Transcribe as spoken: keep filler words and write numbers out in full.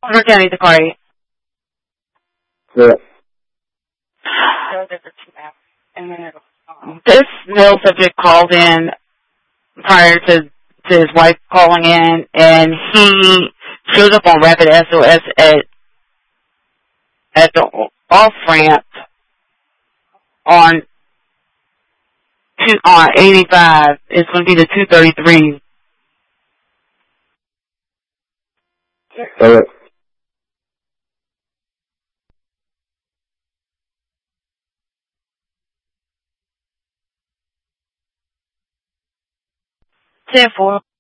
Hunter County, the party. Yeah. This male subject called in prior to, to his wife calling in, and he showed up on Rapid S O S at at the off ramp on two, on eighty-five. It's going to be the two thirty-three. All right. ten four.